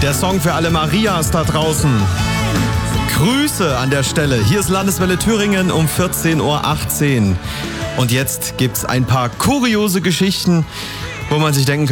Der Song für alle Marias da draußen. Grüße an der Stelle. Hier ist Landeswelle Thüringen um 14.18 Uhr. Und jetzt gibt's ein paar kuriose Geschichten, wo man sich denken